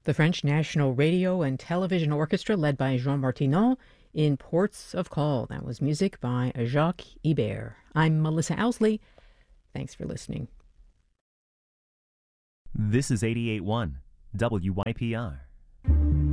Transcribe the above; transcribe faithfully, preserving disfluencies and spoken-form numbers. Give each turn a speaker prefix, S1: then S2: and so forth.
S1: The French National Radio and Television Orchestra, led by Jean Martineau, in Ports of Call. That was music by Jacques Ibert. I'm Melissa Owsley. Thanks for listening.
S2: This is eighty-eight point one W Y P R.